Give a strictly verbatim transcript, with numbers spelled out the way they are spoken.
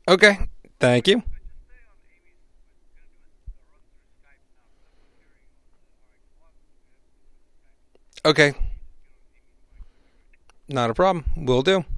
Okay. Thank you. Okay. Not a problem. Will do.